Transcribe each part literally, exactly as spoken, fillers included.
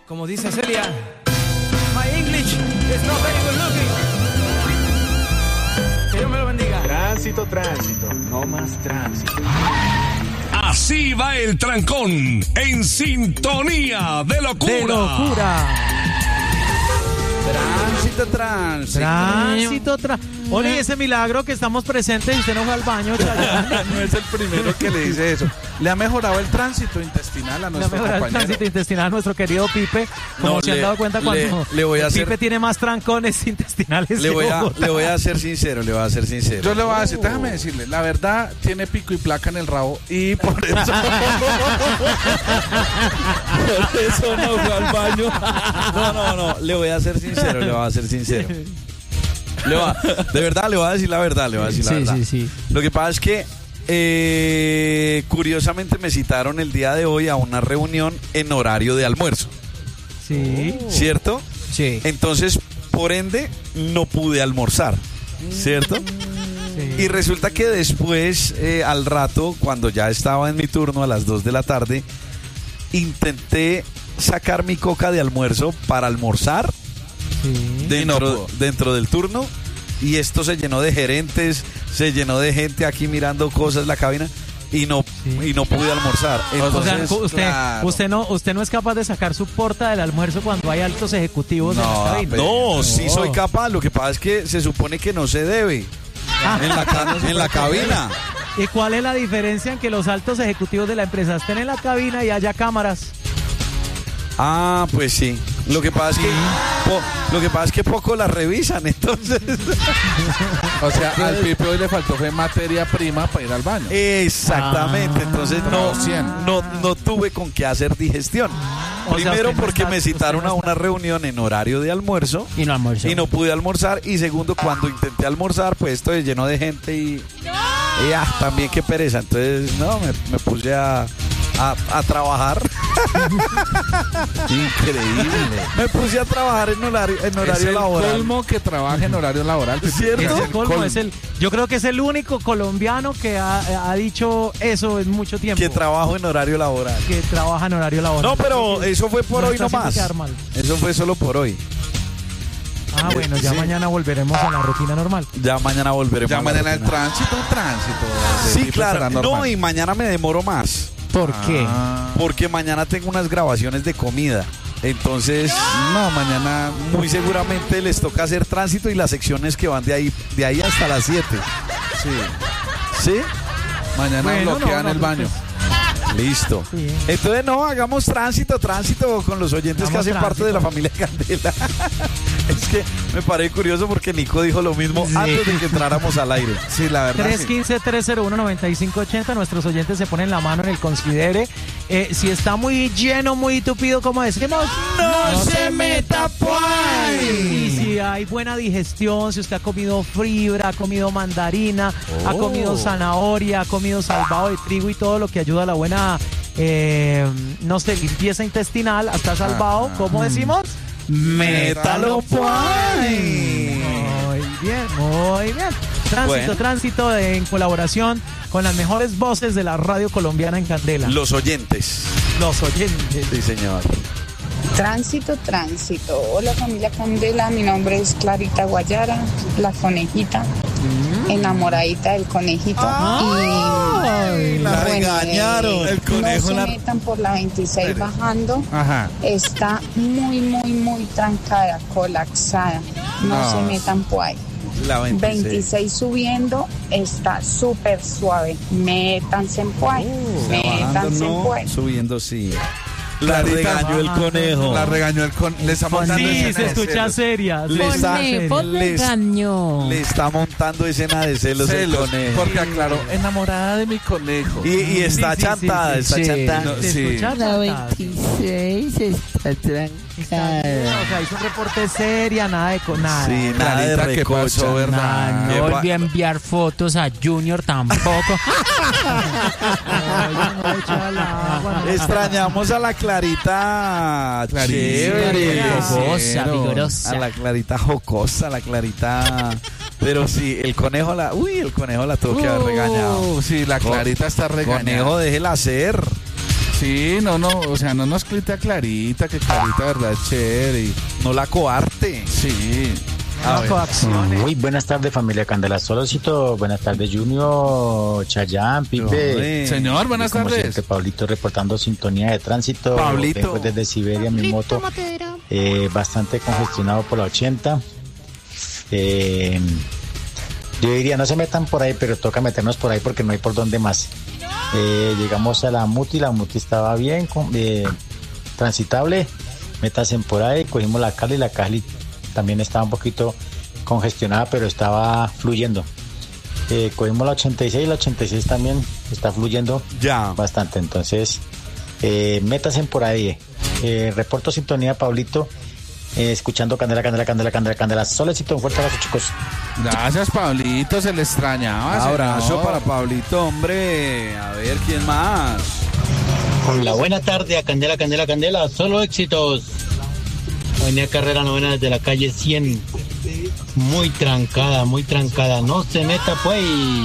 Como dice Celia, my English is not very good looking. Que Dios me lo bendiga. Tránsito, tránsito, no más tránsito. Así va el trancón, en sintonía de locura. De locura. Tránsito, tránsito. Tránsito, tránsito. Oye, ese milagro que estamos presentes y usted no fue al baño, Chayanne. No es el primero que le dice eso. Le ha mejorado el tránsito intestinal a Le ha nuestro mejorado el compañero. tránsito intestinal a nuestro querido Pipe. Como No, se han le- dado cuenta cuando le- le voy a hacer- Pipe tiene más trancones intestinales Le que voy, a, Bogotá. le voy a ser sincero, le voy a ser sincero. Yo le voy a decir, déjame decirle, la verdad tiene pico y placa en el rabo y por eso. Por eso no fue al baño. No, no, no, le voy a ser sincero, le voy a ser sincero. Le voy a- de verdad, le voy a decir la verdad, le voy a decir la Sí, verdad. sí, sí. Lo que pasa es que eh, curiosamente me citaron el día de hoy a una reunión en horario de almuerzo, Sí. ¿cierto? Sí. Entonces, por ende, no pude almorzar, ¿cierto? Sí. Y resulta que después, eh, al rato, cuando ya estaba en mi turno a las dos de la tarde, intenté sacar mi coca de almuerzo para almorzar Sí. dentro, no pudo. dentro del turno, y esto se llenó de gerentes, se llenó de gente aquí mirando cosas en la cabina y no, Sí. y no pude almorzar. O sea, Entonces, usted, claro. usted, no, usted no es capaz de sacar su porta del almuerzo cuando hay altos ejecutivos en No, la cabina. pero- no, sí No. soy capaz, lo que pasa es que se supone que no se debe en la, ca- en la cabina. ¿Y cuál es la diferencia en que los altos ejecutivos de la empresa estén en la cabina y haya cámaras? Ah, pues sí. Lo que pasa es que po- lo que pasa es que poco la revisan, entonces. O sea, al Pipe hoy le faltó fue materia prima para ir al baño. Exactamente, Ah. entonces no, cien. no, no tuve con qué hacer digestión. O sea, Primero usted no porque está- me usted citaron no a está- una reunión en horario de almuerzo Y no almuerzo. y no pude almorzar. Y segundo, cuando intenté almorzar, pues esto es lleno de gente y, y ah, también qué pereza. Entonces, no, me, me puse a, a, a trabajar. Increíble. Me puse a trabajar en horario, en Es horario el laboral. colmo que trabaja en horario laboral. Pipe. ¿Cierto? Es Es el el colmo, colmo. es el, yo creo que es el único colombiano que ha, ha dicho eso en mucho tiempo. Que trabajo en horario laboral. que trabaja en horario laboral. No, pero eso fue por No hoy está haciendo nomás. quedar mal. Eso fue solo por hoy. Ah, bueno, ya Sí. mañana volveremos a la rutina normal. Ya mañana volveremos. Ya a la mañana el rutina. tránsito, tránsito. de Sí, Pipe claro. será No, normal. y mañana me demoro más. ¿Por qué? Ah. Porque mañana tengo unas grabaciones de comida. Entonces, No, mañana muy seguramente les toca hacer tránsito y las secciones que van de ahí, de ahí hasta las siete. sí. ¿Sí? Mañana Bueno, bloquean no, no, el pues, baño. Listo. Sí. Entonces, no, hagamos tránsito, tránsito con los oyentes que Hagamos hacen parte tránsito. de la familia Candela. Es que me parece curioso porque Nico dijo lo mismo Sí. antes de que entráramos al aire. Sí, la verdad. tres sí. uno cinco, tres cero uno, nueve cinco ocho cero. Nuestros oyentes se ponen la mano en el considere. Eh, si está muy lleno, muy tupido, como decimos, ¡No se meta por ahí! Y si hay buena digestión, si usted ha comido fibra, ha comido mandarina, ha Oh. comido zanahoria, ha comido salvado de trigo y todo lo que ayuda a la buena, eh, no sé, limpieza intestinal, hasta salvado, ¿cómo decimos? ¡Métalo por ahí! Muy bien, muy bien. Tránsito, Bueno. tránsito en colaboración con las mejores voces de la radio colombiana en Candela. Los oyentes. Los oyentes. Sí, señor. Tránsito, tránsito. Hola familia Candela, mi nombre es Clarita Guayara, la conejita, enamoradita del conejito. Ay, y la bueno, regañaron. eh, El conejo no se la- metan por la veintiséis bajando, Ajá. está muy, muy, muy trancada, colapsada. No, No. se metan por ahí. La veintiséis. veintiséis subiendo, está súper suave. Métanse en por ahí. Bajando Métanse en no, por ahí. subiendo sí. La Clarita, regañó el conejo. La regañó el con. Le está montando Sí, escena se de escucha celos. seria. se Le escucha está- seria. Conejo les- le engañó. Le está montando escena de celos, el Celos, conejo. porque aclaró, enamorada de mi conejo. Y, y está Sí, sí, chantada, sí, está sí. chantada. No, Se sí. escucha La chantada. veintiséis está Está bien, trancada. o sea, hizo un reporte seria, nada de con nada. Sí, nada de Clarita, ¿qué recocha. pasó, verdad? Ah, ¿Qué no pa- volví a enviar fotos a Junior tampoco. Ay, no le echa el agua, no. Extrañamos a la Clarita. Clarita, Chévere. Jocosa, vigorosa. A la Clarita jocosa, la Clarita. Pero sí, el conejo la. Uy, el conejo la tuvo que haber regañado. Uh, sí, la Clarita está regañada. Conejo, déjela hacer. Sí, no, no, o sea, no nos clite a Clarita, que Clarita, verdad, es chévere. Y... No la coarte. Sí. No, coacciones. Muy buenas tardes, familia Candela Solocito. Buenas tardes, Junior, Chayán, Pipe. Señor, buenas Como tardes. siempre, Pablito reportando sintonía de tránsito. Pablito. Vengo desde Siberia, mi moto. Eh, bastante congestionado por la ochenta. Eh, yo diría, no se metan por ahí, pero toca meternos por ahí porque no hay por dónde más. Eh, llegamos a la Muti, la Muti estaba bien, con, eh, transitable. Métanse por ahí, cogimos la Cali, la Cali también estaba un poquito congestionada, pero estaba fluyendo. Eh, cogimos la ochenta y seis, la ochenta y seis también está fluyendo Ya. bastante. Entonces, eh, métanse por ahí. Eh, reporto sintonía, Pablito, eh, escuchando Candela, Candela, Candela, Candela, Candela. Solecito, un fuerte abrazo, chicos. Gracias, Pablito, se le extrañaba. Abrazo señor. para Pablito, hombre. A ver, ¿quién más? Hola, buena tarde a Candela, Candela, Candela. Solo éxitos. Avenida Carrera Novena desde la calle cien. Muy trancada, muy trancada. No se meta, pues.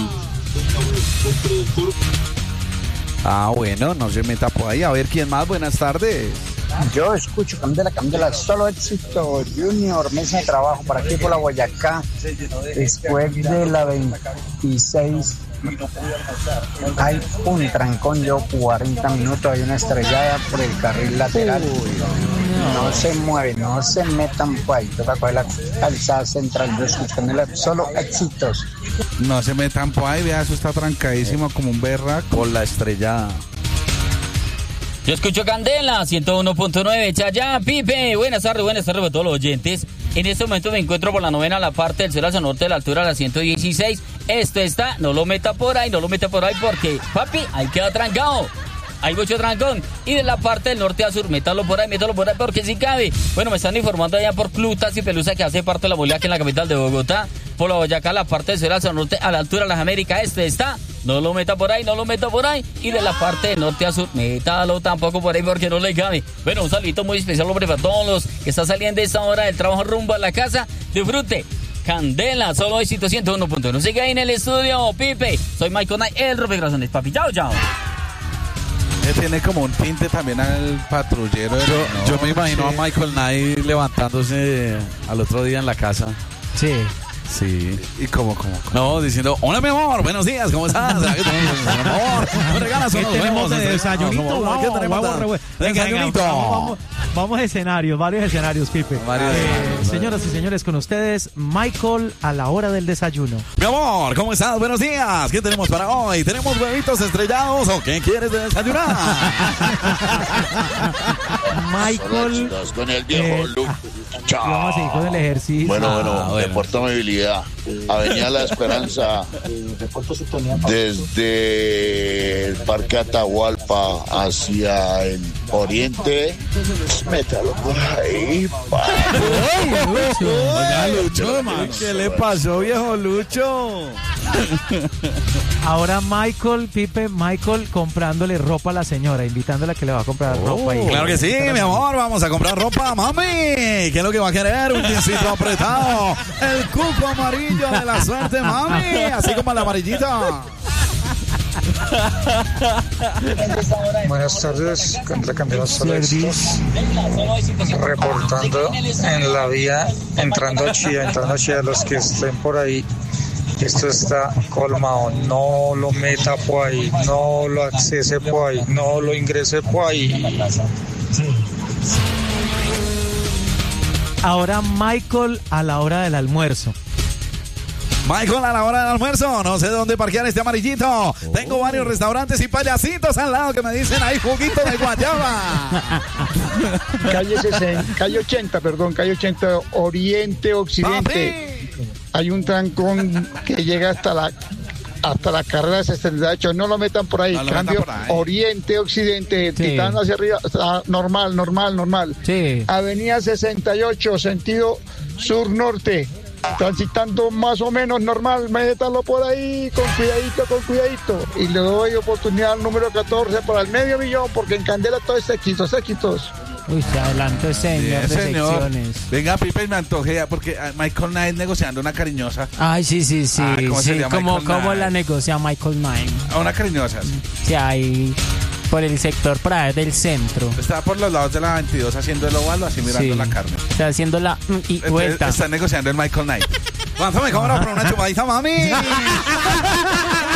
Ah, bueno, no se meta por ahí. A ver, ¿quién más? Buenas tardes. Yo escucho Candela, Candela, solo éxito, Junior, mesa de trabajo para aquí por la Boyacá, después de la veintiséis, hay un trancón, yo cuarenta minutos, hay una estrellada por el carril lateral, no se mueven, no se metan por ahí, toca coger la calzada central, yo escucho Candela, solo éxitos. No se metan por ahí, vea, eso está trancadísimo como un berraco. Por la estrellada. Yo escucho Candela, ciento uno punto nueve, Chayán, Pipe. Buenas tardes, buenas tardes a todos los oyentes. En este momento me encuentro por la novena, la parte del sur hacia norte, de la altura de la ciento dieciséis. Esto está, no lo meta por ahí, no lo meta por ahí porque, papi, ahí queda trancado. Hay mucho trancón. Y de la parte del norte a sur, métalo por ahí, métalo por ahí porque si cabe. Bueno, me están informando allá por Clutas y Pelusa, que hace parte de la movilidad aquí en la capital de Bogotá. Por la Boyacá, la parte del sur hacia norte, a la altura de las Américas. Este está, no lo meta por ahí, no lo meta por ahí. Y de la parte del norte a sur, métalo tampoco por ahí porque no le cabe. Bueno, un saludito muy especial, hombre, para todos los que están saliendo de esta hora del trabajo rumbo a la casa. Disfrute. Candela, solo éxito ciento uno punto uno. Sigue ahí en el estudio, Pipe. Soy Michael Knight, el rompecorazones, papi. Chao, chao. Tiene como un tinte también al patrullero. De... Yo, no, yo me imagino sí. a Michael Knight levantándose al otro día en la casa. Sí. Sí. ¿Y cómo, cómo, cómo? No, diciendo, hola mi amor, buenos días, ¿cómo estás? ¿Qué tenemos, mi amor? ¿Me regalas ¿Qué unos tenemos huevos? de desayunito? No, Wow, ¿qué tenemos huevos de re- Venga, venga, desayunito? vamos, vamos, vamos a escenarios, varios escenarios, Pipe. Varios Eh, escenarios. señoras y señores, con ustedes, Michael a la hora del desayuno. Mi amor, ¿cómo estás? Buenos días. ¿Qué tenemos para hoy? ¿Tenemos huevitos estrellados o qué quieres de desayunar? Michael. Hola, chicos, con el viejo eh, Luke. Chao. Vamos a seguir con el ejercicio. Bueno, bueno, Ah, bueno. reporto movilidad. Avenida La Esperanza, desde el Parque Atahualpa hacia el oriente. Métalo por ahí, pa. Oiga, Lucho, ¿qué le pasó, viejo Lucho? Ahora Michael, Pipe, Michael comprándole ropa a la señora, invitándola a que le va a comprar ropa. ahí. Claro que sí, mi amor, vamos a comprar ropa, mami. ¿Qué es lo que va a querer? Un jeansito apretado. El cuco amarillo de la suerte, mami. Así como el amarillito. Buenas tardes, Candela, Candela, solo éxitos, reportando en la vía, entrando a Chía, entrando a Chía, los que estén por ahí. Esto está colmado, no lo meta por ahí, no lo accese por ahí, no lo ingrese por ahí. Ahora Michael a la hora del almuerzo. Michael, a la hora del almuerzo, no sé dónde parquear este amarillito. Tengo varios restaurantes y payasitos al lado que me dicen ahí juguito de guayaba. Calle sesenta, calle ochenta, perdón, calle ochenta, oriente, occidente. Hay un trancón que llega hasta la hasta la carrera sesenta y ocho, no lo metan por ahí, No lo cambio metan por ahí. oriente, occidente, Sí. Titán hacia arriba, ah, normal, normal, normal. Sí. Avenida sesenta y ocho, sentido sur-norte, transitando más o menos normal, métalo por ahí, con cuidadito, con cuidadito. Y le doy oportunidad al número catorce para el medio millón, porque en Candela todo es éxitos, éxitos. Uy, se adelantó señor Bien, de señor. secciones. Venga, Pipe, me antojé porque ah, Michael Knight negociando una cariñosa. Ay, sí, sí, sí. Ah, ¿cómo sí sería como, Michael como Knight? la negocia Michael Knight. A una cariñosa. Sí, hay por el sector por ahí del centro. Está por los lados de la veintidós haciendo el ovalo, así mirando Sí. la carne. Está haciendo la mm, y Entonces, vuelta. está negociando el Michael Knight. Lánzame cámara por una chupadita, mami.